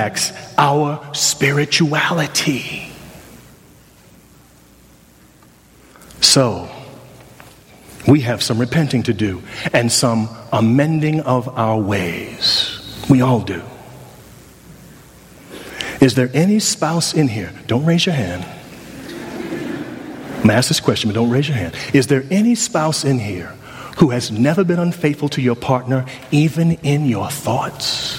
impacts our spirituality. So, we have some repenting to do and some amending of our ways. We all do. Is there any spouse in here? Don't raise your hand. I'm going to ask this question, but don't raise your hand. Is there any spouse in here who has never been unfaithful to your partner, even in your thoughts?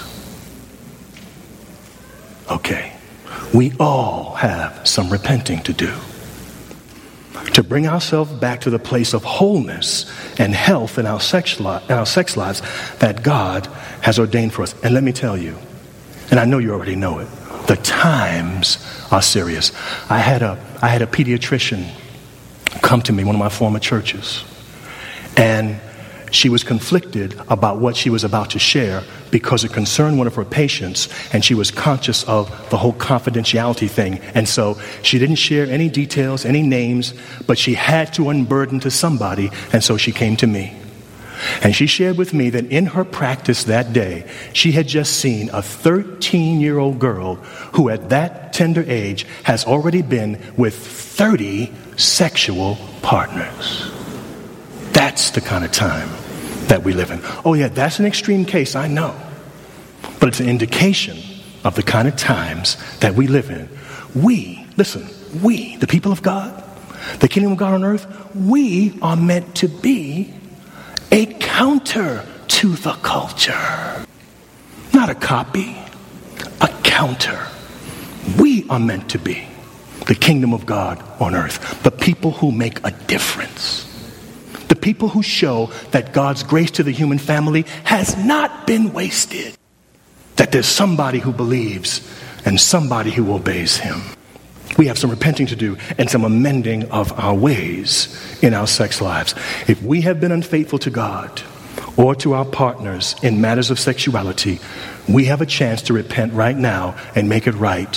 Okay. We all have some repenting to do, to bring ourselves back to the place of wholeness and health in our sex lives that God has ordained for us. And let me tell you, and I know you already know it, the times are serious. I had a pediatrician come to me, one of my former churches, and she was conflicted about what she was about to share because it concerned one of her patients, and she was conscious of the whole confidentiality thing. And so she didn't share any details, any names, but she had to unburden to somebody, and so she came to me. And she shared with me that in her practice that day, she had just seen a 13-year-old girl who at that tender age has already been with 30 sexual partners. That's the kind of time that we live in. Oh yeah, that's an extreme case, I know. But it's an indication of the kind of times that we live in. We, the people of God, the kingdom of God on earth, we are meant to be a counter to the culture. Not a copy, a counter. We are meant to be the kingdom of God on earth, the people who make a difference. The people who show that God's grace to the human family has not been wasted. That there's somebody who believes and somebody who obeys him. We have some repenting to do and some amending of our ways in our sex lives. If we have been unfaithful to God or to our partners in matters of sexuality, we have a chance to repent right now and make it right.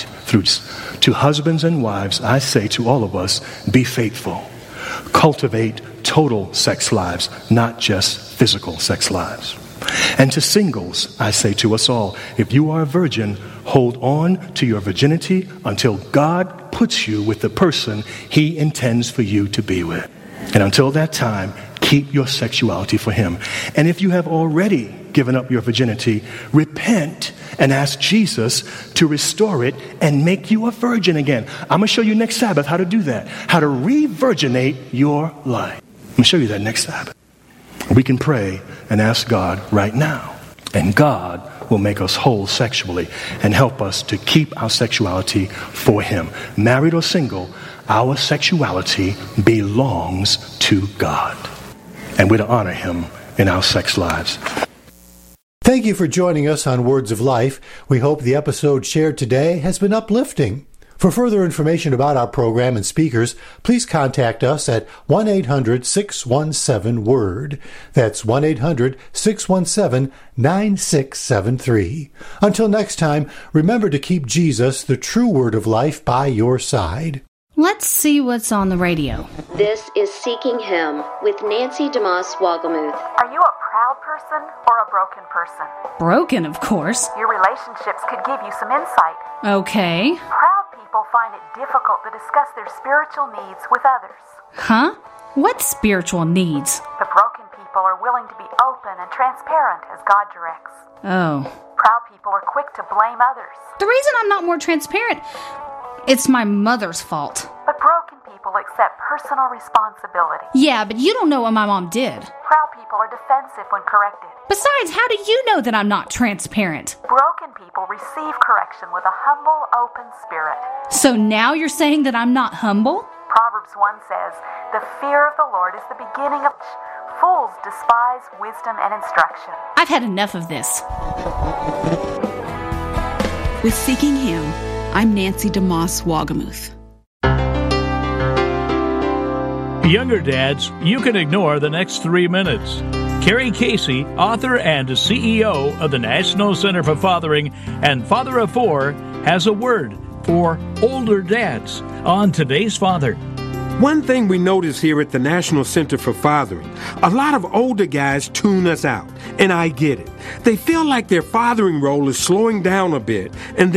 To husbands and wives, I say to all of us, be faithful. Cultivate total sex lives, not just physical sex lives. And to singles, I say to us all, if you are a virgin, hold on to your virginity until God puts you with the person he intends for you to be with. And until that time, keep your sexuality for him. And if you have already given up your virginity, repent and ask Jesus to restore it and make you a virgin again. I'm going to show you next Sabbath how to do that, how to re-virginate your life. I'm going to show you that next Sabbath. We can pray and ask God right now, and God will make us whole sexually and help us to keep our sexuality for him. Married or single, our sexuality belongs to God, and we're to honor him in our sex lives. Thank you for joining us on Words of Life. We hope the episode shared today has been uplifting. For further information about our program and speakers, please contact us at 1-800-617-WORD. That's 1-800-617-9673. Until next time, remember to keep Jesus, the true Word of Life, by your side. Let's see what's on the radio. This is Seeking Him with Nancy DeMoss Wolgemuth. Are you a proud person or a broken person? Broken, of course. Your relationships could give you some insight. Okay. Proud people find it difficult to discuss their spiritual needs with others. Huh? What spiritual needs? The broken people are willing to be open and transparent as God directs. Oh. Proud people are quick to blame others. The reason I'm not more transparent, it's my mother's fault. But broken people accept personal responsibility. Yeah, but you don't know what my mom did. Proud people are defensive when corrected. Besides, how do you know that I'm not transparent? Broken people receive correction with a humble, open spirit. So now you're saying that I'm not humble? Proverbs 1 says, "The fear of the Lord is the beginning of... Fools despise wisdom and instruction." I've had enough of this. With Seeking Him, I'm Nancy DeMoss Wolgemuth. Younger dads, you can ignore the next 3 minutes. Carrie Casey, author and CEO of the National Center for Fathering and Father of Four, has a word for older dads on Today's Father. One thing we notice here at the National Center for Fathering, a lot of older guys tune us out, and I get it. They feel like their fathering role is slowing down a bit, and